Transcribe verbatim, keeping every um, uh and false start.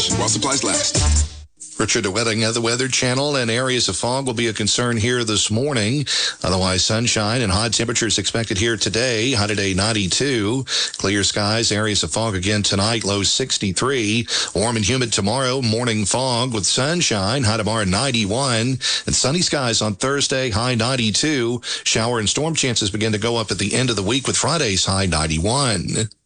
while supplies last. Richard DeWetting of the Weather Channel, and areas of fog will be a concern here this morning. Otherwise, sunshine and hot temperatures expected here today. High today, ninety-two. Clear skies, areas of fog again tonight, low sixty-three. Warm and humid tomorrow, morning fog with sunshine. High tomorrow, ninety-one. And sunny skies on Thursday, high ninety-two. Shower and storm chances begin to go up at the end of the week with Friday's high ninety-one.